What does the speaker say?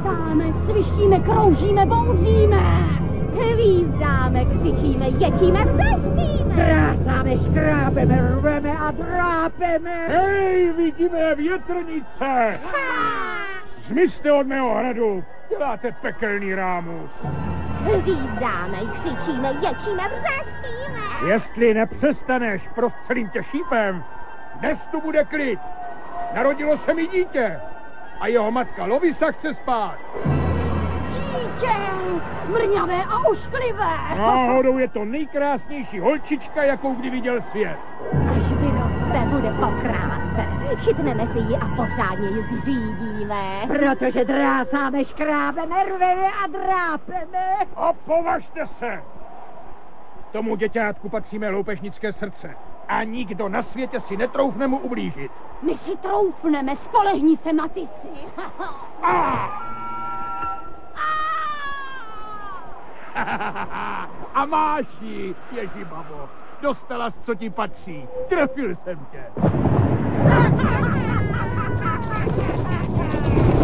Létáme, svištíme, kroužíme, bouříme. Hvízdáme, křičíme, ječíme, vřeštíme. Drásáme, škrábeme, rveme a drápeme. Hej, vidíme větrnice! Zmizte od mého hradu, děláte pekelný rámus. Hvízdáme, křičíme, ječíme, vřeštíme. Jestli nepřestaneš, prostřelím tě šípem. Dnes tu bude klid. Narodilo se mi dítě a jeho matka Lovisa chce spát. Dítě, mrňavé a ošklivé. Náhodou je to nejkrásnější holčička, jakou kdy viděl svět. Až vyroste, bude po kráse. Chytneme si ji a pořádně ji zřídíme. Protože drásáme, škrábeme, rveme a drápeme. A považte se! Tomu děťátku patří mé loupežnické srdce. A nikdo na světě si netroufne mu ublížit. My si troufneme, spolehni se, Matysi. A máš ji, Ježibabo. Dostala, co ti patří. Trefil jsem tě.